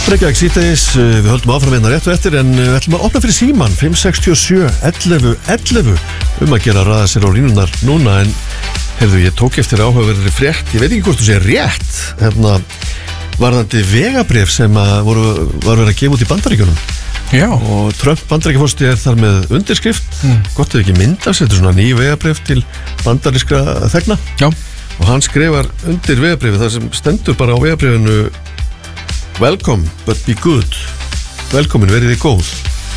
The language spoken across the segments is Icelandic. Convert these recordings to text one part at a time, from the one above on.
Reykjavík síðdegis, við höldum áfram hérna rétt og eftir en við ætlum að opna fyrir síman 567 11 að gera að raða sér á línunar núna en heyrðu, ég tók eftir áhugaverðri frétt, ég veit ekki hvort þú sé rétt hérna, varðandi vegabréf sem var verið að gefa út í Bandaríkjunum. Já. Og Trump Bandaríkjaforseti þar með undirskrift, gott ef ekki mynda setur svona ný vegabréf til bandarískra þegna. Já. Og hann skrifar undir vegabréfi þar sem stendur bara á vegabréfinu Welcome, but be good. Velkomin, verið þið góð.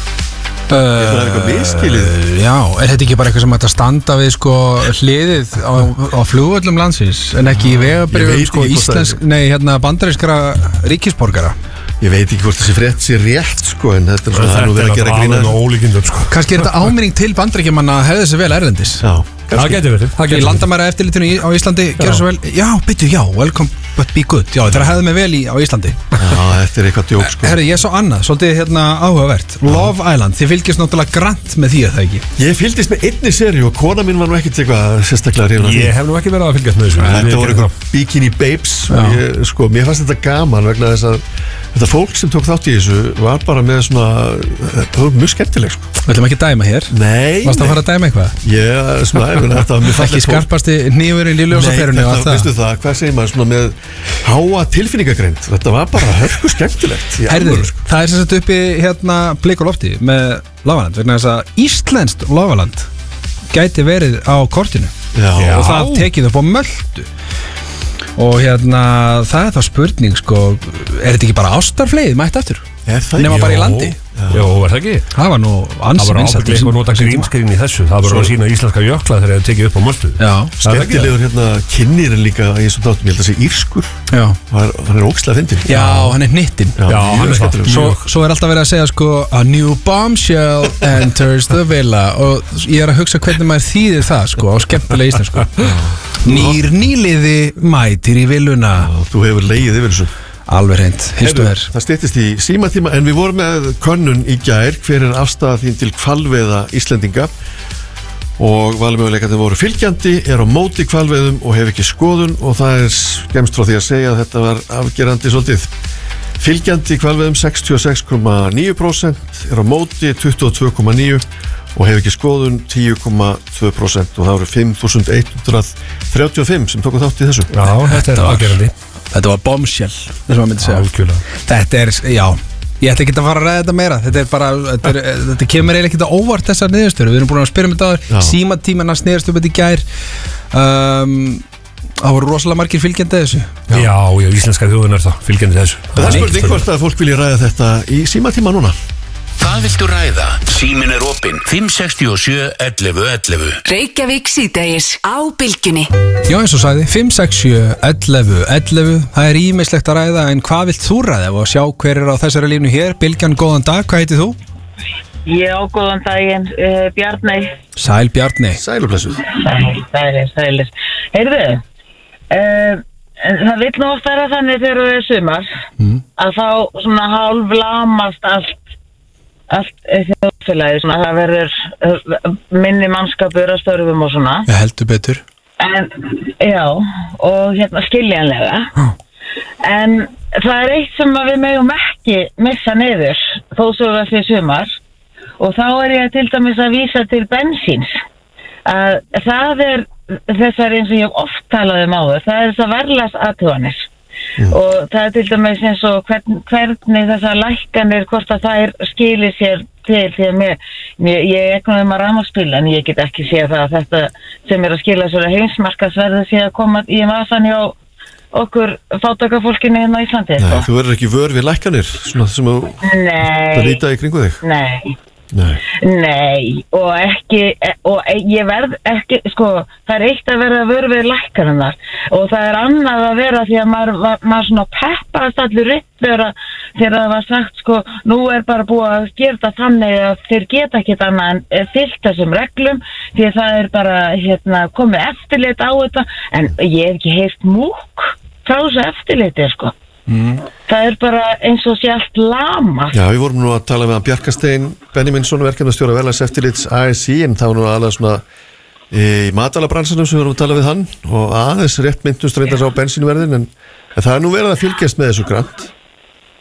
Það er eitthvað miskilið. Já, er þetta ekki bara eitthvað sem ætti að standa við sko hliðið á flugvöllum landsins en ekki í vegabréfum sko íslensk, bandarískra ríkisborgara? Ég veit ekki hvort þessi frétt sé rétt sko en þetta er svona það nú verið að gera grína sko. Kannski er þetta áminning til Bandaríkjamanna að hefði þessi vel erlendis. Já, það getur verið. Í landamæra eftirlitinu á Íslandi gjör svo vel. Já, byttu, já, welcome but be good. Já, þetta hefði mig vel á Íslandi. Já, þetta er eitthvað djók sko. Herri, ég svo annað, svolítið áhugavert. Love Island, þið fylgjast náttúrulega grannt með því að það ekki. Ég fylgdist með einni seríu og kona mín var nú ekkert eitthvað sérstaklega hrifin af því. Ég hef nú ekki verið að fylgjast með þessu. Þetta voru eitthvað Bikini Babes og ég, mér fannst þetta gaman vegna þess að þetta fólk sem tók þátt í þessu var bara með svona mjög skemmtileg sko. Við ætlum ekki að dæma hér. Nei. Varst að fara að dæma eitthvað? Ég, þetta var mjög ekki skarpasti hnífurinn í ljósaperunni og allt það. Veistu það, hvað segir maður svona með háa tilfinningagreind. Þetta var bara hörku skemmtilegt. Herðu, það er sem sagt uppi blik og lofti með Lavaland vegna þess að íslenskt Lavaland gæti verið á kortinu. Já. Og það tekið upp á Möltu. Og það er þá spurning sko, er þetta ekki bara ástarfleið mætt aftur? Nema bara í landi? Jó, var það ekki? Það var nú ansi vinsælt. Það var ábygglega eitthvað nota grínskrín í þessu. Það var að sína íslenska jökla þegar það tekið upp á Möltu. Já. Skemmtilegur kynnirinn líka í þessum þáttum, ég held að sé írskur. Já. Hann er ógeðslega fyndinn. Já, hann er hnittinn. Já, hann er skemmtilegur. Svo er alltaf verið að segja sko a new bombshell enters the villa og ég er að hugsa hvernig maður þýðir það sko á skemmtilega íslensku. Nýr nýliði mætir í villuna. Þú hefur legið yfir þessu. Alveg hreint, heistu þér. Það styttist í símatíma en við vorum með könnun í gær hver er afstaða þín til hvalveiða Íslendinga og valmöguleikandi voru fylgjandi, er á móti hvalveiðum og hef ekki skoðun og það er skemmst frá því að segja að þetta var afgerandi svolítið. Fylgjandi hvalveiðum 66,9%, er á móti 22,9% og hef ekki skoðun 10,2% og það voru 5.135 sem tóku þátt í þessu. Já, þetta er afgerandi. Þetta var bombshell, þess að maður myndi segja. Algjörlega. Þetta er, já, ég ætla ekki að fara að ræða þetta meira. Þetta er bara, þetta kemur eiginlega ekki óvart þessar niðurstöður. Við erum búin að spyrja um þetta símatímana snerist upp þetta í gær. Það voru rosalega margir fylgjandi þessu. Já, íslenska þjóðin er það, fylgjandi þessu. Það er spurning hvort að fólk vilja ræða þetta í símatíma núna. Hvað viltu ræða? Síminn er opinn 567 11 Reykjavík síðdegis á Bylgjunni. Já, eins og sagði 567 11 Það er ýmislegt að ræða en hvað vilt þú ræða og sjá hver er á þessari línu hér? Bylgjan, góðan dag, hvað heitir þú? Já, góðan daginn, Bjarney. Sæl Bjarney. Sælublessuð. Sælir. Heyrðu, það vill nú oft vera þannig þegar það er sumar að þá svona hálf lamast allt þjóðfélagið, svona það verður minni mannskapur að störfum og svona. Ég heldur betur. En, já, og skiljanlega. En það er eitt sem við megum ekki missa niður, þó svo það sé sumar, og þá er ég til dæmis að vísa til bensíns. Að það er þessar eins og ég hef oft talað áður, það er þessar verðlagsathuganir. Og það er til dæmis eins og hvernig þessar lækkanir hvort að þær skilir sér til því að ég ekki að rafmagnsbíl en ég get ekki séð það að þetta sem er að skila sér að heimsmarkaðsverði sé að koma í vasan hjá okkur fátækafólkinu hérna á Íslandi. Nei, þú verður ekki vör við lækkanir svona sem að líta í kringu þig? Nei, og ég verð ekki, sko, það er eitt að vera vör við lækkanirnar og það er annað að vera því að maður svona peppaðast allur upp þegar það var sagt, sko, nú er bara búið að gera þetta þannig að þeir geta ekkert annað en fylgt þessum reglum því að það er bara, komið eftirlit á þetta en ég hef ekki heyrt múkk frá þessu eftirliti, sko. Það er bara eins og sé allt lamast. Já, við vorum nú að tala með Bjarkastein Benjaminsson, verkefnastjóra verðlagseftirlits ASI, en það var nú aðlega svona í matvælabransanum sem við vorum að tala við hann og aðeins rétt myndust reyndast á bensínverðin en það er nú verið að fylgjast með þessu grannt.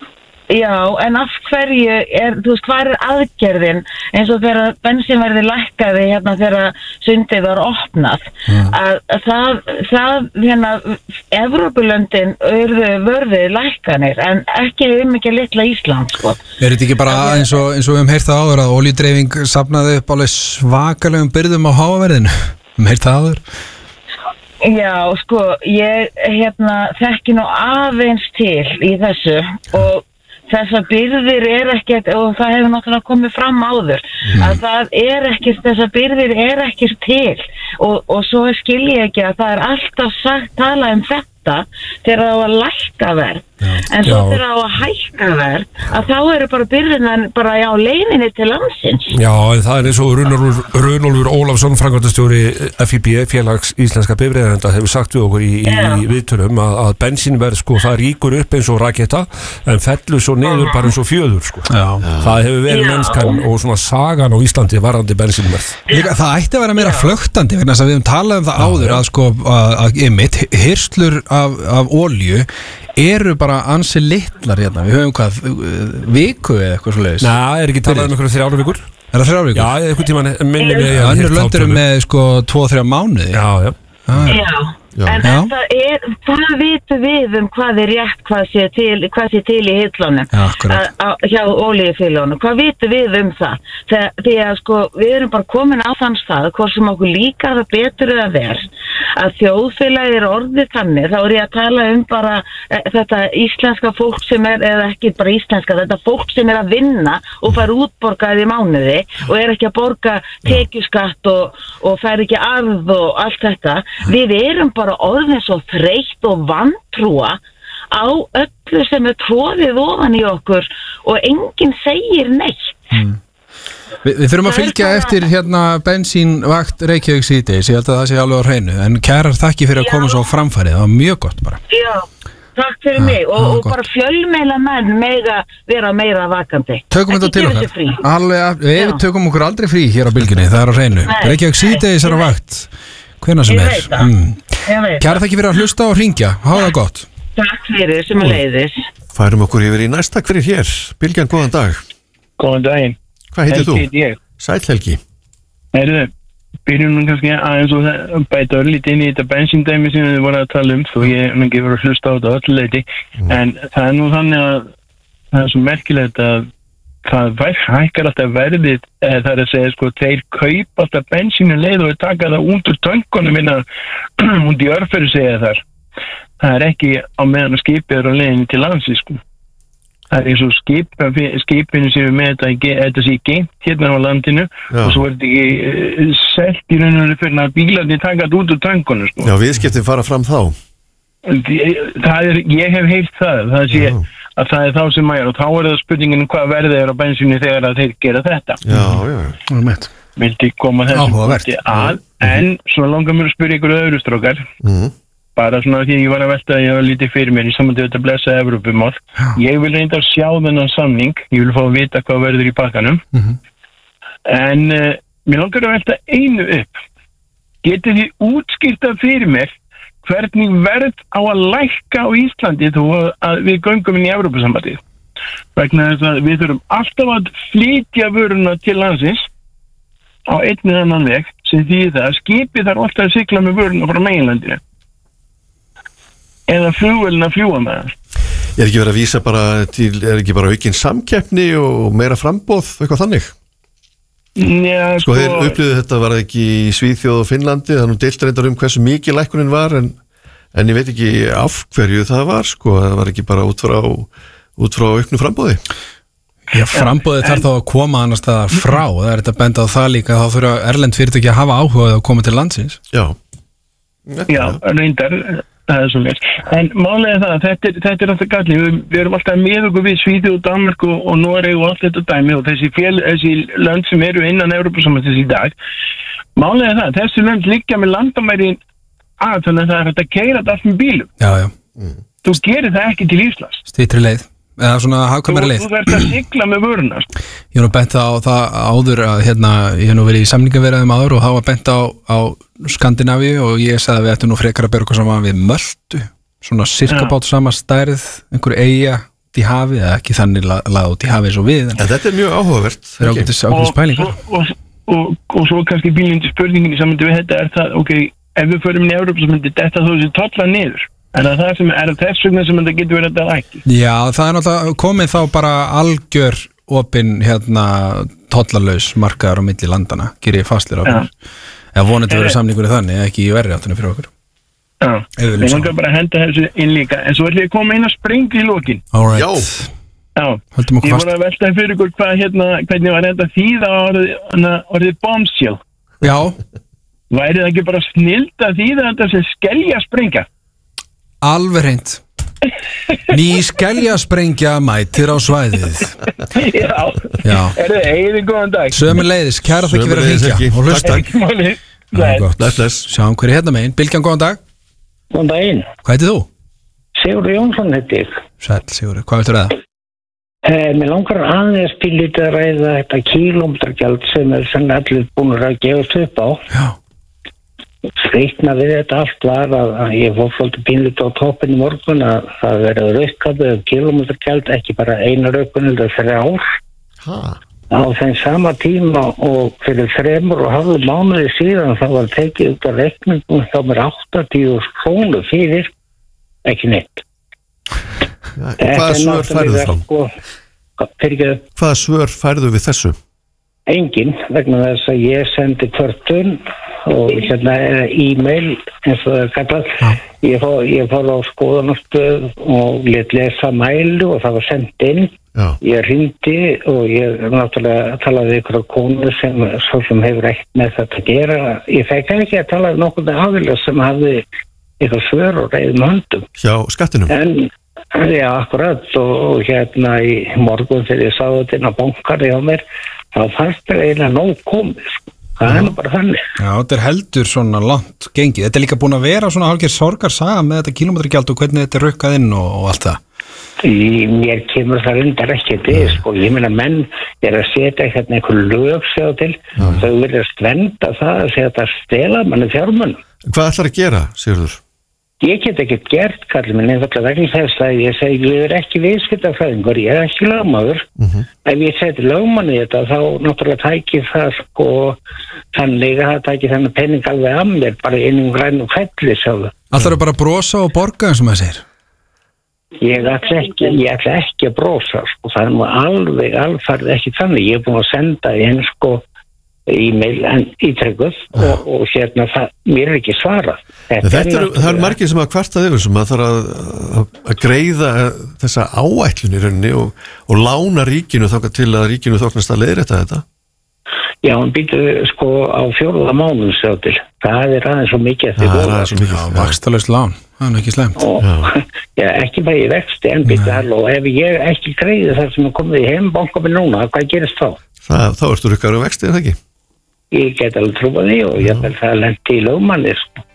Já, en af hverju þú veist, hvað aðgerðin eins og þegar bensínverði lækkaði hérna þegar sundið var opnað að það hérna Evrópulöndin vörðu lækkanir en ekki mikið litla Ísland sko. Þetta ekki bara eins og við höfum heyrt það áður að olíudreifing safnaði upp alveg svakalegum byrðum á háverðinu heyrt það áður? Já, sko, ég þekki nú aðeins til í þessu og þessar byrðir ekkert og það hefur náttúrulega komið fram áður að það ekkert, þessar byrðir ekkert til og svo skil ég ekki að það alltaf talað þetta þegar það á að lækka verð en svo þegar það á að hækka verð að þá eru bara byrðirnar bara á leiðinni til landsins. Já, en það eins og Runólfur Ólafsson, framkvæmdastjóri FIB, félags íslenska bifreiðarenda, hefur sagt við okkur í viðtölum að bensínverð sko, það ríkur upp eins og raketta en fellur svo niður bara eins og fjöður sko. Það hefur verið mennskan og svona sagan á Íslandi varandi bensínverð. Það ætti að vera meira flöktandi vegna þess að við höfum talað um það áður að sko að hirslur af olíu eru bara ansi litlar hérna. Við höfum hvað, viku eða eitthvað svoleiðis. Nei, ekki talað um einhverju 3 vikur? Er það 3 vikur? Já, einhvern tímann minni við önnur lönd eru með sko 2-3 mánuði. Já. En hvað vitum við hvað rétt, hvað sé til í hillunum hjá olíufélögunum, hvað vitum við það? Því að sko við erum bara komin á þann stað, hvort sem okkur líkar það betur eða verð, að þjóðfélagið orðið þannig, þá ég að tala bara þetta íslenska fólk sem eða ekki bara íslenska, þetta fólk sem að vinna og fær útborgað í mánuði og ekki að borga tekjuskatt og fær ekki arð og allt þetta, við erum bara orðin svo þreytt og vantrúa á öllu sem tróðið ofan í okkur og enginn segir neitt. Við þurfum að fylgja eftir hérna bensínvakt Reykjavík síðdegis, ég held að það sé alveg á hreinu en kærar þakki fyrir að koma svo á framfærið, það var mjög gott bara. Já, takk fyrir mig og bara fjölmiðla menn mega vera meira vakandi. Tökum þetta til okkar. Við tökum okkur aldrei frí hér á bylgjunni, það er á hreinu. Reykjavík síðdegis er á vakt. Hvenær sem Kæra þakki fyrir að hlusta og hringja, hafa það gott. Takk fyrir, sem að leiðis. Færum okkur yfir í næsta hverju hér. Bylgjan, góðan dag. Góðan daginn. Hvað heitir þú? Helgi ég. Sæll Helgi. Heyrðu, byrjum nú kannski aðeins og bæta örlítið inn í þetta bensíndæmi sem við vorum að tala þó ég ekki verið að hlusta á þetta öllu leyti en það er nú þannig að það er svo merkilegt að það hækkar alltaf verðið það er að segja sko, þeir kaupa alltaf bensínu leið og taka það út úr tönkunum út í örfæri segja þar. Það er ekki á meðan skipið á leiðinni til landsins sko. Það er eins og skipinu sem við með þetta sé geimt hérna á landinu og svo er þetta ekki selt í raun og veru fyrir að bílarnir taka þetta út úr tönkunum sko. Já, viðskiptin fara fram þá. Ég hef heyrt það sé að það er þá sem maður og þá er það spurningin hvað verðið er á bensínu þegar að þeir gera þetta. Já. Vildi koma þessu að en svona langar mér að spyrja ykkur öðru strókar bara svona því ég var að velta að ég var lítið fyrir mér í samandi þetta blessa Evrópumál. Ég vil reynda að sjá þennan samning, ég vil fá að vita hvað verður í pakkanum en mér langar að velta einu upp. Getið þið útskýrtað fyrir mér hvernig verð á að lækka á Íslandi þó að við göngum inn í Evrópusambandið. Vegna þess að við þurfum alltaf að flytja vöruna til landsins á einn eða annan veg sem þýðir það að skipið þarf alltaf að sigla með vöruna frá meginlandinu. Eða flugvélina fljúga með það. Er ekki verið að vísa bara til, er ekki bara aukinn samkeppni og meira framboð, eitthvað þannig? Já, sko þeir upplýðu þetta var ekki í Svíþjóð og Finnlandi, það nú deilt reyndar hversu mikið lækkunin var en ég veit ekki af hverju það var sko, það var ekki bara út frá auknu frambóði. Já, frambóði þarf þá að koma annars staðar frá, það er þetta benda á það líka, þá þurfa erlend fyrirtæki að hafa áhuga að koma til landsins. Já, reyndar það er svo leys. En málega það, þetta er alltaf galli, við erum alltaf með okkur við Svíþjóð, Danmark og Noreg og allt þetta dæmi og þessi lönd sem eru innan Evrópusambandsins í dag. Málega það, þessi lönd liggja með landamærin þannig að það er að keyra þetta allt með bílum. Já. Þú gerir það ekki til Íslands. Styttri leið, eða svona hagkvæmari leið. Þú verður að sigla með vöruna. Ég hef nú bent á það áður að ég hef nú verið í samningaverðum áður og þá var bent á Skandinavíu og ég sagði að við ættum nú frekar að bera okkur saman við Möltu, svona sirkabát sama stærð, einhver eyja, út í hafið eða ekki þannig lagað út í hafið eins og við En þetta mjög áhugavert Það ákveðis pælingar og svo kannski bílindi spurningin samandi við þetta það, ok, ef við förum í Evrópu svo myndi þetta þó þessi tolla niður það þess vegna sem þetta getur verið þetta ekki Já, það náttúrulega komið þá bara algjör opin tollarlaus markaðar á milli landana gerir ég fastlir á eða vonandi verið samningur í þannig ekki í verri áttunni fyrir okkur Ég langar bara að henda þessu inn líka en svo ætlum ég að koma inn að springa í lokin Já Ég voru að velta fyrir ykkur hvernig var þetta þýða orðið bombshell Já Væri það ekki bara snilt að þýða þetta sem skelja springa Alveg hreint Ný skeljarsprengja mætir á svæðið Já Eigið góðan dag Sömuleiðis, kæra þakki fyrir að hringja og hlusta Bless Sjáum hverju hérna megin, Bylgjan góðan dag Góðan daginn Hvað heitir þú? Sigurður Jónsson heiti ég Sæll Sigurður, hvað viltu ræða? Mér langar aðeins pínlítið að ræða þetta kílómetragjald sem allir búin að gefa upp á Já Skrýtna við þetta allt var að ég fór svolítið pínlítið á toppin í morgun að það verið raukkabið kílómetragjald ekki bara eina raukun eða 3 ár á þeim sama tíma og fyrir 3,5 mánuði síðan það var tekið út af reikningum þá mér 80.000 krónur fyrir ekki neitt Hvaða svör færðu fram? Hvaða svör færðu við þessu? Engin, vegna þess að ég sendi kvörtun og e-mail eins og það er kallað ég fór á skoðunarstöð og lét lesa mælu og það var sendt inn ég hringdi og ég náttúrulega talaði ykkur á konu sem hefur eitt með þetta að gera ég fekk ekki að tala nokkuð með aðila sem hafði ykkur svör og reyðum höndum hjá skattinum Já, akkurat og í morgun þegar ég sá þetta inn á bankari á mér þá fannst það eiginlega nóg komið það er bara þannig Já, þetta er heldur svona langt gengið þetta er líka búin að vera svona hálfgerð sorgarsaga með þetta kílómetragjald og hvernig þetta er rukkað inn og allt það Mér kemur það reyndar ekki til ég meina menn er að setja einhver lög sjá til þau virðast venda það að segja þetta stela manni fjármunum Hvað ætlar að gera, Sigurður? Ég get ekkert gert, kallið minn, einfallega vegna þess að ég segi, ég er ekki viðskiptafræðingur, ég er ekki lögmaður. Ef ég seti lögmann í þetta, þá náttúrulega tæki það þannig að það tæki þennan penning alveg að mér, bara innum grænum kvelli, sjáðu. Ætlarðu bara að brosa og borga eins og maður segir? Ég ætla ekki að brosa, það er nú alveg alfarið ekki þannig. Ég er búin að senda inn, e-mail ítrekkuð og mér er ekki svarað Það eru margir sem að kvartað yfir sem að þarf að greiða þessa áætlun í rauninni og lána ríkinu þangað til að ríkinu þóknast að leiðrétta þetta Já, hann býtur á 4. mánuð sjá til það er aðeins svo mikið vaxtalaust lán, það er ekki slemt Já, ekki bara í vexti en býtur og ef ég ekki greiði það sem er komið í heimbanka með núna, hvað gerist þá? Þá ertu rukkar á vexti, er það ekki? Ég get alveg trúið því og ég held það lendi í lögmanni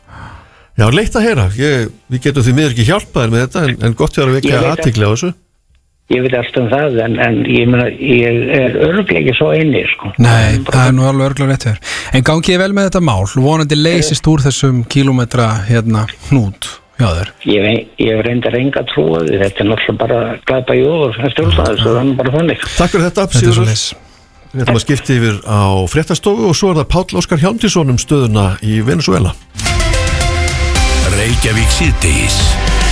Já, leitt að heyra við getum því miður ekki hjálpaðir með þetta en gott hjá að vekja athygli á þessu Ég veit allt það en ég er örugglega ekki svo einni Nei, það er nú alveg örugglega rétt hér En gangið vel með þetta mál, vonandi leysist úr þessum kílómetra hnút hjá þér Ég reyndar enga trúið þetta er náttúrulega bara glæpa í og stjórnstæðis og þannig bara þannig Takk fyrir þetta, Sigurður Við ætlum að skipta yfir á fréttastofu og svo er það Páll Óskar Hjálmtýsson stöðuna í Venezuela. Reykjavík síðdegis.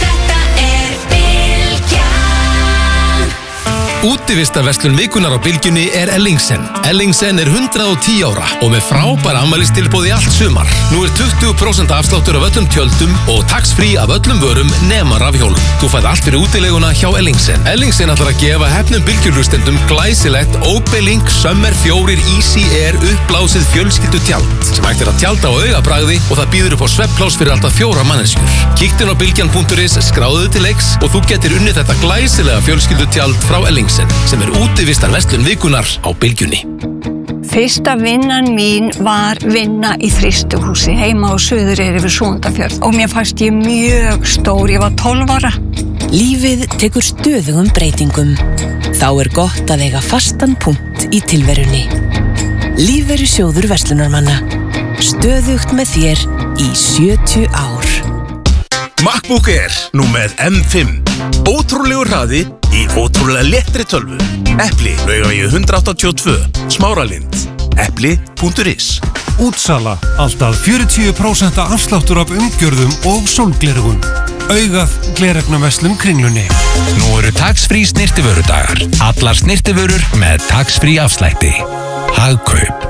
Útivistarverslun vikunar á Bylgjunni er Ellingsen. Ellingsen er 110 ára og með frábæra afmælistilboð í allt sumar. Nú er 20% afsláttur af öllum tjöldum og tax-free af öllum vörum nema rafhjólum. Þú fæð allt fyrir útileguna hjá Ellingsen. Ellingsen ætlar að gefa hefnum Bylgjulustendum glæsilegt Opelink Summer 4 Easy Air uppblásið fjölskyldu tjald sem hægt er að tjalda á augabragði og það býður upp á svefnplás fyrir alltaf 4 manneskjur. Kíktu inn á bylgjan.is, skráðu til leiks og þú getur unnið þetta glæsilega fjölskyldu tjald frá Ellingsen sem er útivistarverslun vikunar á Bylgjunni. Fyrsta vinnan mín var vinna í þrýstuhúsi heima á Suðureyri við Súgandafjörð og mér fannst ég mjög stór, ég var 12 ára. Lífið tekur stöðugum breytingum. Þá er gott að eiga fastan punkt í tilverunni. Lífeyrissjóður verslunarmanna. Stöðugt með þér í 70 ár. MacBook Air, nú með M5. Ótrúlegur hraði í ótrúlega léttri tölvu. Epli, Laugavegi 182, Smáralind. Epli.is. Útsala, alltaf 40% afsláttur af umgjörðum og sólglerugum. Augað gleraugnarverslun Kringlunni. Nú eru tax-free snyrtivörudagar. Allar snyrtivörur með tax-free afslætti. Hagkaup.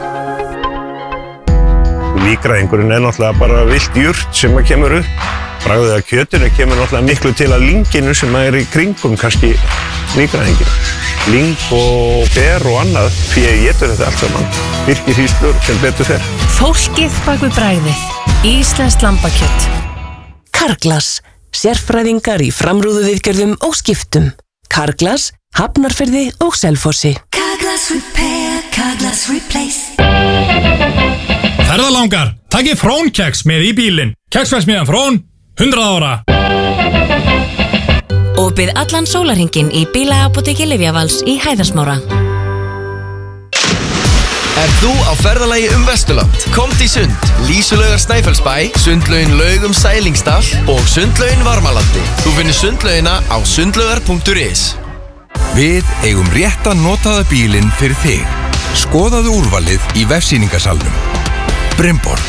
Líkræðingurinn náttúrulega bara vilt jurt sem kemur upp. Bragðið af kjötinu kemur náttúrulega miklu til að lynginu sem í kringum kannski líkræðingin. Lyng og ber og annað, fyrir ég getur þetta allt saman. Virkir hýslur sem betur fer. Fólkið bak við bragðið. Íslenskt lambakjöt. Carglass. Sérfræðingar í framrúðuviðgerðum og skiptum. Carglass, Hafnarfirði og Selfossi. Carglass Repair, Carglass Replace. Ferðalangar, takkið Frón-keks með í bílinn. Keksverksmiðjan Frón, 100 ára. Opið allan sólarhringinn í bílaapóteki Lyfjavals í Hæðarsmára. Þú á ferðalagi Vesturland? Komdu í sund, Lísulaugar Snæfellsbæ, sundlaugin Laugum Sælingsdal og sundlaugin Varmalandi. Þú finnir sundlaugina á sundlaugar.is. Við eigum rétta notaða bílinn fyrir þig. Skoðaðu úrvalið í vefsýningasalnum. Brimborg.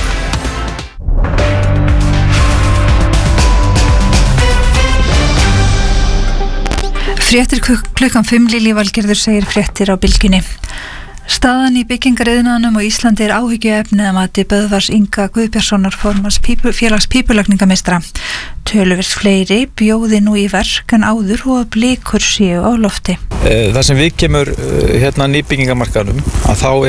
Fréttir klukkan 5. Lillý Valgerður segir fréttir á Bylgjunni. Staðan í byggingariðnaðinum á Íslandi áhyggjuefni að mati Böðvars Inga Guðbjörnssonar formanns félags pípulagningameistara. Töluvert fleiri bjóði nú í verk en áður og að blikur séu á lofti. Það sem við kemur nýbyggingamarkaðnum að þá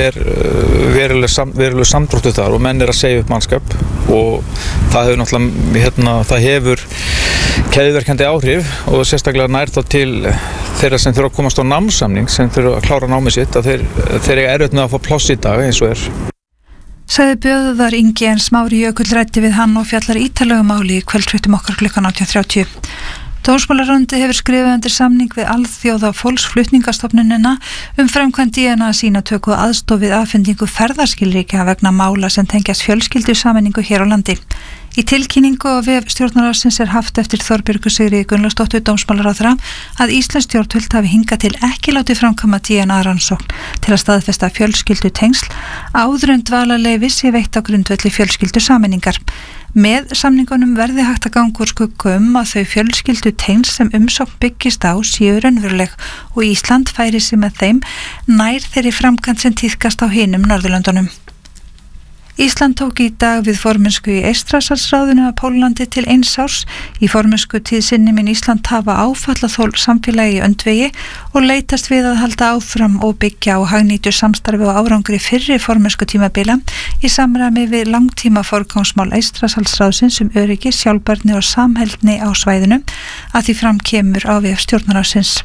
veruleg samdráttur þar og menn að segja upp mannskap og það hefur náttúrulega það hefur keðjuverkandi áhrif og sérstaklega nær þá til þeirra sem þurfa að komast á námssamning sem þurfa að klára námið sitt að þeir eiga erfitt með að fá pláss í dag eins og Sagði Böðvar Ingi en Smári Jökull ræddi við hann og fjallar ítarlegu máli í kvöldfréttum okkar klukkan 18:30. Dómsmálaráðuneytið hefur skrifað undir samning við alþjóða fólksflutningastofnunina framkvæmd DNA sýnatöku og aðstoð við afhendingu ferðaskilríkja vegna mála sem tengjast fjölskyldusameiningu hér á landi. Í tilkynningu á vef stjórnarráðsins haft eftir Þorbjörgu Sigríði Gunnlaugsdóttur dómsmálaráðherra að íslensk stjórnvöld hafi hingað til ekki látið framkvæma DNA-rannsókn til að staðfesta fjölskyldutengsl áður en dvalarleyfi sé veitt á grundvelli fjölskyldusameiningar. Með samningunum verði hægt að ganga úr skugga að þau fjölskyldutengsl sem umsókn byggist á séu raunveruleg og Ísland færi sig með þeim nær þeirri framkvæmd sem tíðkast á hinum Norðurlöndunum. Ísland tók í dag við formennsku í Eystrasaltsráðinu af Pólandi til 1 árs. Í formennsku tíð sinni mun Ísland hafa áfallaþol samfélagi í öndvegi og leitast við að halda áfram og byggja á hagnýtu samstarfi og árangri fyrri formennsku tímabila í samræmi við langtíma forgangsmál Eystrasaltsráðsins öryggi, sjálfbærni og samheldni á svæðinu að því fram kemur á vef stjórnarráðsins.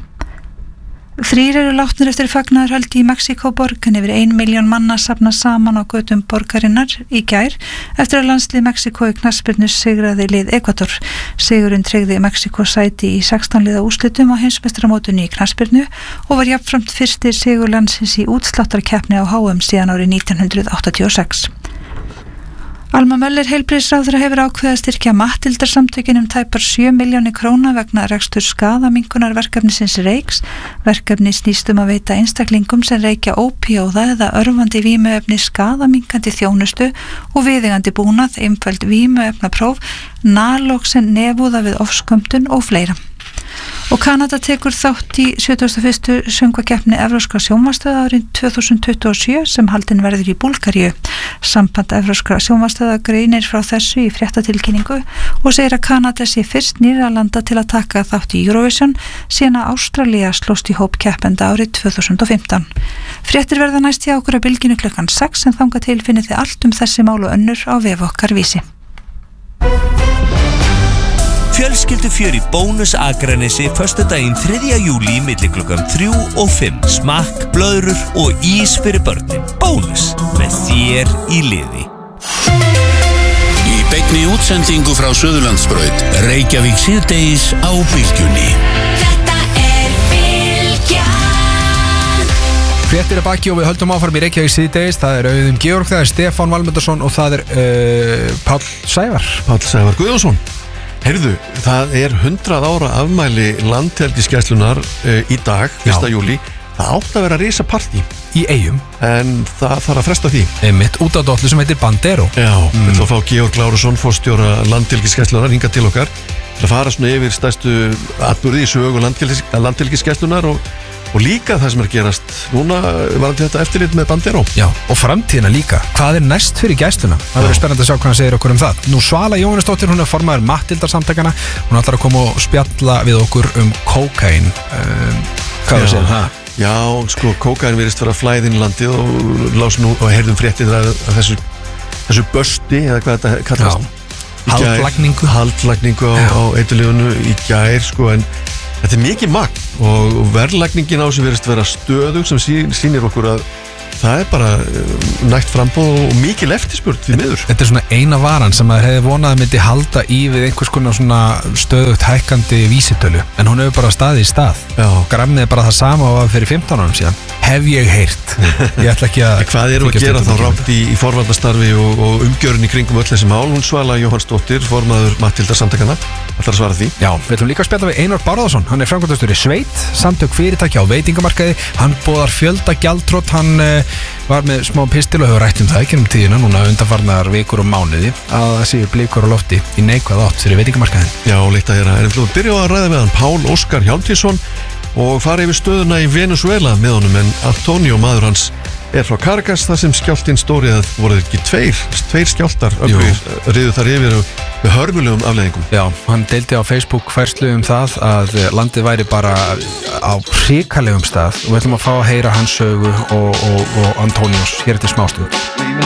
3 eru látnir eftir fagnaðarhöld í Mexíkóborg en yfir 1 milljón manna safna saman á götum borgarinnar í gær eftir að landslið Mexíkó í knattspyrnu sigraði lið Ekvador. Sigurinn tryggði Mexíkó sæti í 16 liða úrslitum á heimsmeistaramótinu í knattspyrnu og var jafnframt fyrsti sigur landsins í útsláttarkeppni á HM síðan árið 1986. Alma Möller heilbrigðisráðherra hefur ákveðið að styrkja Matthildarsamtökin tæpar 7 milljónir króna vegna rekstur skaðaminkunar verkefnisins Reyks. Verkefni snýst að veita einstaklingum sem reykja ópíóða eða örvandi vímuefni skaðaminkandi þjónustu og viðeigandi búnað, einföld vímuefnapróf, naloxin nefúða við ofskömmtun og fleira. Og Kanada tekur þátt í 71. söngvakeppni Evrópska sjónvarpsstöðva árið 2027 sem haldin verður í Búlgaríu. Samband Evrópskra sjónvarpsstöðva greinir frá þessu í fréttatilkynningu og segir að Kanada sé fyrst nýrra landa til að taka þátt í Eurovision síðan að Ástralía slóst í hóp keppenda árið 2015. Fréttir verða næst hjá okkur á Bylgjunni klukkan 6 en þangað til finnið þið allt þessi mál og önnur á vef okkar Vísi. Fjölskyldufjör í Bónus Akranesi föstudaginn 3. júlí milli klukkan 3 og 5. Smakk, blöðrur og ís fyrir börnin. Bónus, með þér í liði. Í beinni útsendingu frá Suðurlandsbraut, Reykjavík síðdegis á Bylgjunni. Þetta Bylgjan. Fréttir baki og við höldum áfram í Reykjavík síðdegis. Það Auðun Georg, það Stefán Valmundarsson og það Páll Sævar Guðjónsson. Heyrðu, það er 100 ára afmæli landhelgisgæslunnar í dag, 1. júlí. Það átt að vera risa partí í Eyjum, en það þarf að fresta því. Einmitt út á dollu sem heitir Bandero. Já, við ætlum að fá Georg Lárusson, forstjóra landhelgisgæslunnar, hingað til okkar til að fara svona yfir stærstu atburði í sögu landhelgisgæslunnar og líka það sem er gerast núna varandi þetta eftirlit með Bandero. Já, og framtíðina líka. Hvað er næst fyrir gæsluna? Það verður spennandi að sjá hvað hann segir okkur um það. Nú Svala Jóhannesdóttir, hún er formaður Matthildarsamtakana. Hún ætlar að koma og spjalla við okkur um kókaín. Hvað er það? Já, sko, kókaín virðist vera flæðin í landið og lásum nú og heyrðum fréttir að þessu bösti, eða hvað þetta kallast. Haldlagningu á eiturlyfinu í gær, sko, en þetta er mikið magn og verðlagningin á sem verðist vera stöðug sem sýnir okkur að það er bara nægt frambóð og mikil eftirspurn því miður. Þetta er svona eina varan sem að hefði vonað að myndi halda í við einhvers konar svona stöðugt hækkandi vísitölu, en hún hefur bara staðið í stað. Grammið er bara það sama og fyrir 15 árum síðan. Hef ég heyrt. Ég ætla ekki að... Hvað eru að gera þá rátt í forvarnastarfi og umgjörun í kringum öll þessi mál? Hún Svala Jóhannsdóttir, formaður Matthildarsamtakana, ætlar að svara því. Já, við ætlum líka að spjalla við Einar Bárðarsson. Hann er framkvæmdastjóri Sveit, samtök fyrirtækja á veitingamarkaði. Hann boðar fjölda gjaldþrot. Hann var með smá pistil og hefur rætt um það ekki um tíðina núna undanfarnar vikur og mánuði að það séu blikur á lofti í neikvæð átt fyrir veitingamarkaðin. Já, líkt að en við byrjum að ræða með hann Pál Óskar Hjálmtísson og fara yfir stöðuna í Venezuela með honum, en Antonio maður hans er frá Caracas þar sem skjálftinn stórið voruð ekki tveir skjálftar riðu þar yfir með hörmulegum afleiðingum. Já, hann deildi á Facebook færslu um það að landið væri bara á hrikalegum stað og við ætlum að fá að heyra hans sögu og Antonios hér til smástund.